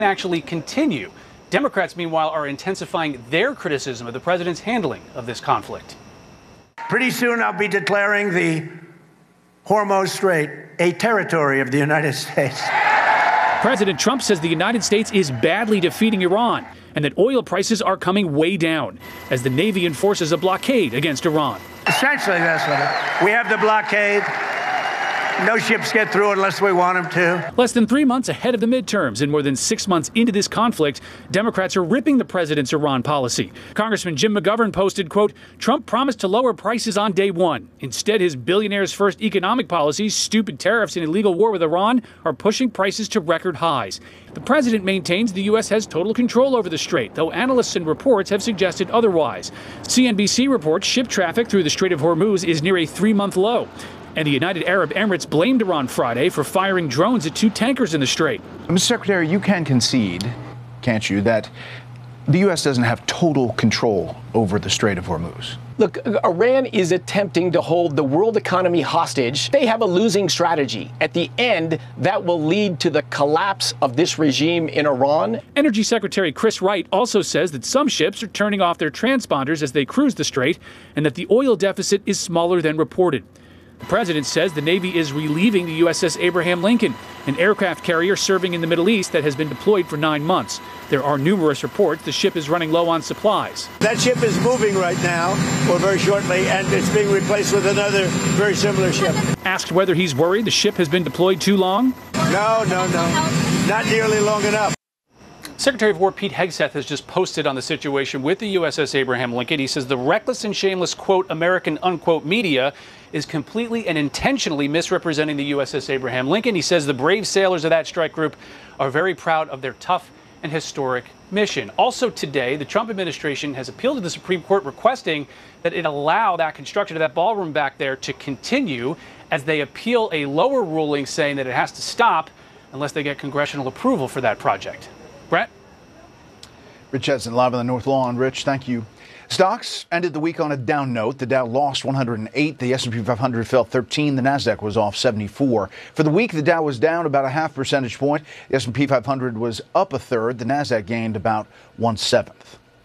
actually continue. Democrats, meanwhile, are intensifying their criticism of the president's handling of this conflict. Pretty soon I'll be declaring the Hormuz Strait a territory of the United States. President Trump says the United States is badly defeating Iran and that oil prices are coming way down as the Navy enforces a blockade against Iran. Essentially, that's what it is. We have the blockade. No ships get through unless we want them to. Less than 3 months ahead of the midterms and more than 6 months into this conflict, Democrats are ripping the president's Iran policy. Congressman Jim McGovern posted, quote, Trump promised to lower prices on day one. Instead, his billionaire's first economic policies, stupid tariffs and illegal war with Iran, are pushing prices to record highs. The president maintains the U.S. has total control over the strait, though analysts and reports have suggested otherwise. CNBC reports ship traffic through the Strait of Hormuz is near a 3-month low. And the United Arab Emirates blamed Iran Friday for firing drones at 2 tankers in the strait. Mr. Secretary, you can concede, can't you, that the U.S. doesn't have total control over the Strait of Hormuz? Look, Iran is attempting to hold the world economy hostage. They have a losing strategy. At the end, that will lead to the collapse of this regime in Iran. Energy Secretary Chris Wright also says that some ships are turning off their transponders as they cruise the strait and that the oil deficit is smaller than reported. The president says the Navy is relieving the USS Abraham Lincoln, an aircraft carrier serving in the Middle East that has been deployed for 9 months. There are numerous reports the ship is running low on supplies. That ship is moving right now, or very shortly, and it's being replaced with another very similar ship. Asked whether he's worried the ship has been deployed too long? No. Not nearly long enough. Secretary of War Pete Hegseth has just posted on the situation with the USS Abraham Lincoln. He says the reckless and shameless, quote, American, unquote, media is completely and intentionally misrepresenting the USS Abraham Lincoln. He says the brave sailors of that strike group are very proud of their tough and historic mission. Also today, the Trump administration has appealed to the Supreme Court requesting that it allow that construction of that ballroom back there to continue as they appeal a lower ruling saying that it has to stop unless they get congressional approval for that project. Brett? Rich Edson, live on the North Lawn. Rich, thank you. Stocks ended the week on a down note. The Dow lost 108. The S&P 500 fell 13. The Nasdaq was off 74. For the week, the Dow was down about a half percentage point. The S&P 500 was up a third. The Nasdaq gained about 1/7.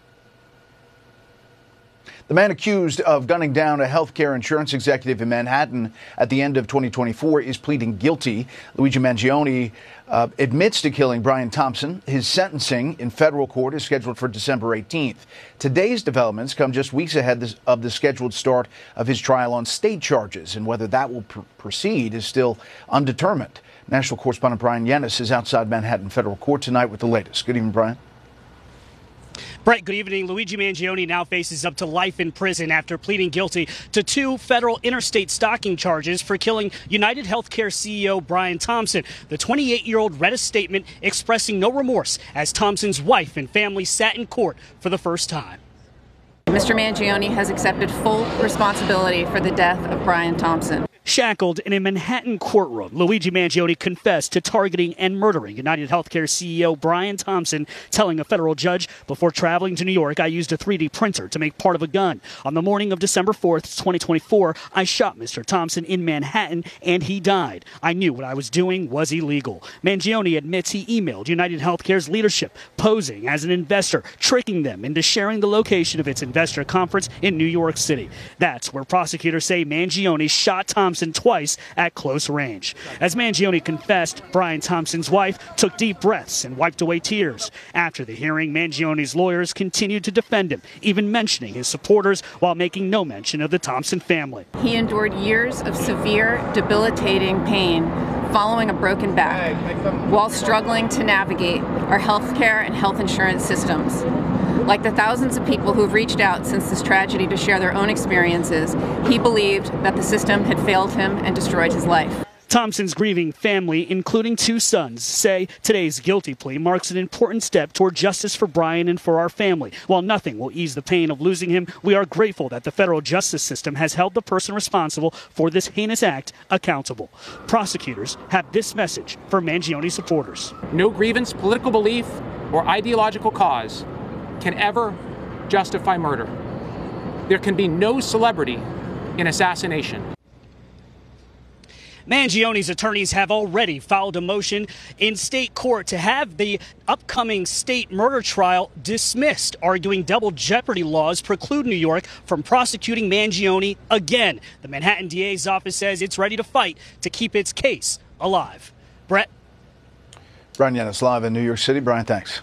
The man accused of gunning down a healthcare insurance executive in Manhattan at the end of 2024 is pleading guilty. Luigi Mangione admits to killing Brian Thompson. His sentencing in federal court is scheduled for December 18th. Today's developments come just weeks ahead of the scheduled start of his trial on state charges, and whether that will proceed is still undetermined. National correspondent Brian Yennis is outside Manhattan Federal Court tonight with the latest. Good evening, Brian. Brett, good evening. Luigi Mangione now faces up to life in prison after pleading guilty to 2 federal interstate stalking charges for killing United Healthcare CEO Brian Thompson. The 28-year-old read a statement expressing no remorse as Thompson's wife and family sat in court for the first time. Mr. Mangione has accepted full responsibility for the death of Brian Thompson. Shackled in a Manhattan courtroom, Luigi Mangione confessed to targeting and murdering United Healthcare CEO Brian Thompson, telling a federal judge, before traveling to New York, I used a 3D printer to make part of a gun. On the morning of December 4th, 2024, I shot Mr. Thompson in Manhattan and he died. I knew what I was doing was illegal. Mangione admits he emailed United Healthcare's leadership, posing as an investor, tricking them into sharing the location of its investor conference in New York City. That's where prosecutors say Mangione shot Thompson twice at close range. As Mangione confessed, Brian Thompson's wife took deep breaths and wiped away tears. After the hearing, Mangione's lawyers continued to defend him, even mentioning his supporters while making no mention of the Thompson family. He endured years of severe, debilitating pain following a broken back while struggling to navigate our healthcare and health insurance systems. Like the thousands of people who have reached out since this tragedy to share their own experiences, he believed that the system had failed him and destroyed his life. Thompson's grieving family, including 2 sons, say today's guilty plea marks an important step toward justice for Brian and for our family. While nothing will ease the pain of losing him, we are grateful that the federal justice system has held the person responsible for this heinous act accountable. Prosecutors have this message for Mangione supporters. No grievance, political belief, or ideological cause can ever justify murder. There can be no celebrity in assassination. Mangione's attorneys have already filed a motion in state court to have the upcoming state murder trial dismissed, arguing double jeopardy laws preclude New York from prosecuting Mangione again. The Manhattan DA's office says it's ready to fight to keep its case alive. Brett? Brian Yanis live in New York City. Brian, thanks.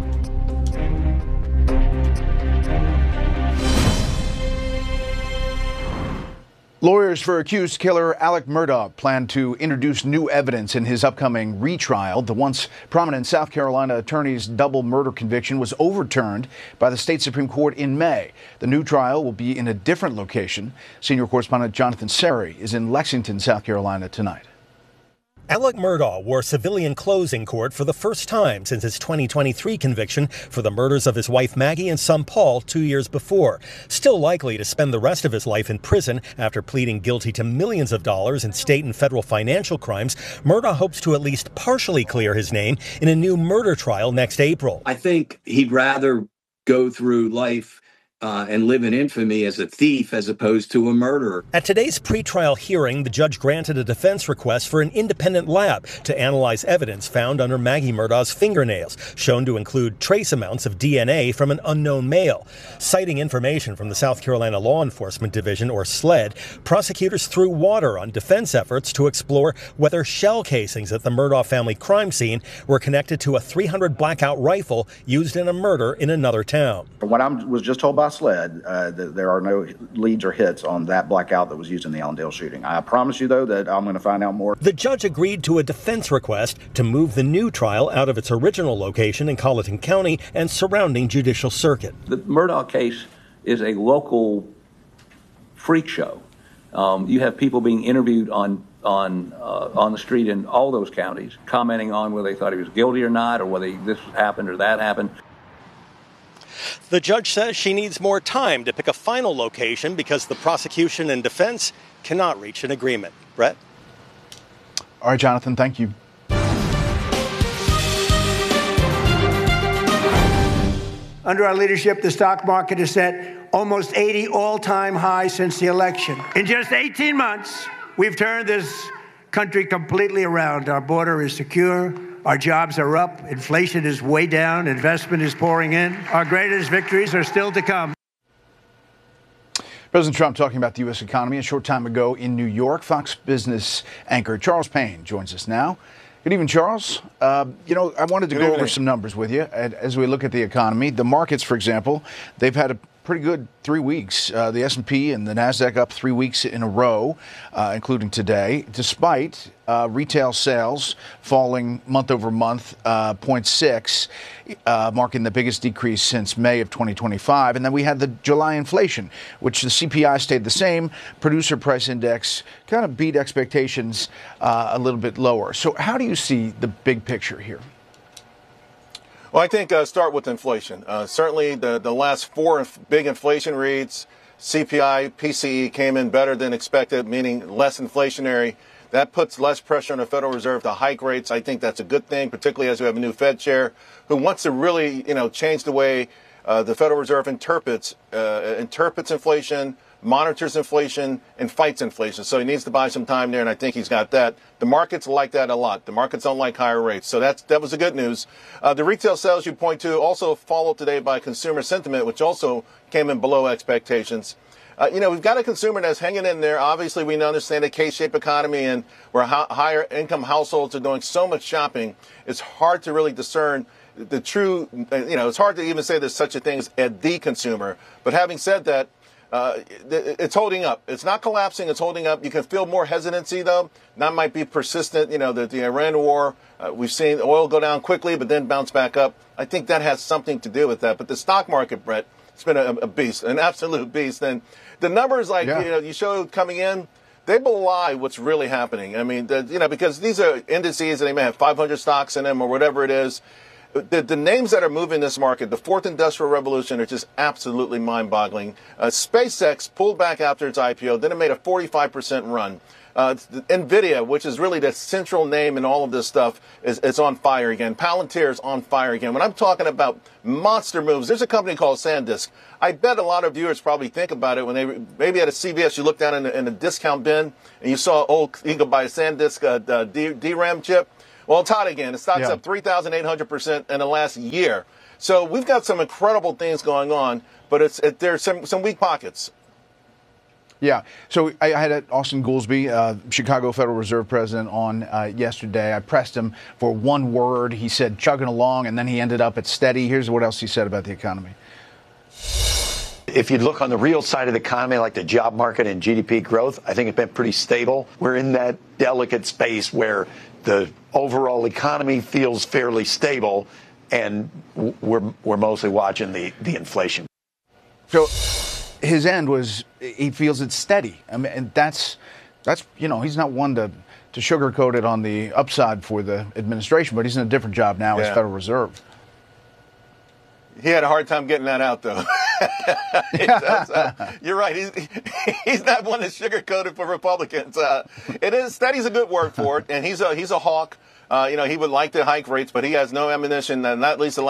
Lawyers for accused killer Alec Murdaugh plan to introduce new evidence in his upcoming retrial. The once prominent South Carolina attorney's double murder conviction was overturned by the state Supreme Court in May. The new trial will be in a different location. Senior correspondent Jonathan Serry is in Lexington, South Carolina tonight. Alec Murdaugh wore civilian clothes in court for the first time since his 2023 conviction for the murders of his wife Maggie and son Paul 2 years before. Still likely to spend the rest of his life in prison after pleading guilty to millions of dollars in state and federal financial crimes, Murdaugh hopes to at least partially clear his name in a new murder trial next April. I think he'd rather go through life and live in infamy as a thief as opposed to a murderer. At today's pretrial hearing, the judge granted a defense request for an independent lab to analyze evidence found under Maggie Murdaugh's fingernails, shown to include trace amounts of DNA from an unknown male. Citing information from the South Carolina Law Enforcement Division, or SLED, prosecutors threw water on defense efforts to explore whether shell casings at the Murdaugh family crime scene were connected to a .300 blackout rifle used in a murder in another town. What I was just told by SLED, that there are no leads or hits on that blackout that was used in the Allendale shooting. I promise you, though, that I'm going to find out more. The judge agreed to a defense request to move the new trial out of its original location in Colleton County and surrounding judicial circuit. The Murdaugh case is a local freak show. You have people being interviewed on the street in all those counties, commenting on whether they thought he was guilty or not, or whether this happened or that happened. The judge says she needs more time to pick a final location because the prosecution and defense cannot reach an agreement. Brett? All right, Jonathan, thank you. Under our leadership, the stock market has set almost 80 all-time highs since the election. In just 18 months, we've turned this country completely around. Our border is secure. Our jobs are up. Inflation is way down. Investment is pouring in. Our greatest victories are still to come. President Trump talking about the U.S. economy a short time ago in New York. Fox Business anchor Charles Payne joins us now. Good evening, Charles. I wanted to go over some numbers with you as we look at the economy. The markets, for example, they've had a pretty good 3 weeks. The S&P and the NASDAQ up 3 weeks in a row, including today, despite retail sales falling month over month, 0.6, marking the biggest decrease since May of 2025. And then we had the July inflation, which the CPI stayed the same. Producer price index kind of beat expectations a little bit lower. So how do you see the big picture here? Well, I think start with inflation. Certainly the last four big inflation reads, CPI, PCE came in better than expected, meaning less inflationary. That puts less pressure on the Federal Reserve to hike rates. I think that's a good thing, particularly as we have a new Fed chair who wants to really, change the way the Federal Reserve interprets inflation, monitors inflation, and fights inflation. So he needs to buy some time there, and I think he's got that. The markets like that a lot. The markets don't like higher rates. So that was the good news. The retail sales you point to also followed today by consumer sentiment, which also came in below expectations. We've got a consumer that's hanging in there. Obviously, we understand a K-shaped economy, and where higher income households are doing so much shopping, it's hard to really discern the true, it's hard to even say there's such a thing as the consumer. But having said that, it's holding up. It's not collapsing. It's holding up. You can feel more hesitancy, though. That might be persistent. The Iran war, we've seen oil go down quickly, but then bounce back up. I think that has something to do with that. But the stock market, Brett, it's been a beast, an absolute beast. And the numbers, you showed coming in, they belie what's really happening. I mean, because these are indices and they may have 500 stocks in them or whatever it is. The names that are moving this market, the fourth industrial revolution, are just absolutely mind-boggling. SpaceX pulled back after its IPO. Then it made a 45% run. NVIDIA, which is really the central name in all of this stuff, is on fire again. Palantir is on fire again. When I'm talking about monster moves, there's a company called SanDisk. I bet a lot of viewers probably think about it when they maybe at a CVS, you look down in the discount bin and you saw, you can buy a SanDisk DRAM chip. Well, it's hot again. The stock's up 3,800% in the last year. So we've got some incredible things going on, but there's some weak pockets. Yeah. So I had Austin Goolsbee, Chicago Federal Reserve president, on yesterday. I pressed him for one word. He said chugging along, and then he ended up at steady. Here's what else he said about the economy. If you look on the real side of the economy, like the job market and GDP growth, I think it's been pretty stable. We're in that delicate space where the overall economy feels fairly stable, and we're mostly watching the inflation. So his end was he feels it's steady. I mean, and that's he's not one to sugarcoat it on the upside for the administration, but he's in a different job now as Federal Reserve. He had a hard time getting that out, though. You're right. He's not one to sugarcoat it for Republicans. Steady's a good word for it, and he's a hawk. He would like to hike rates, but he has no ammunition, not least the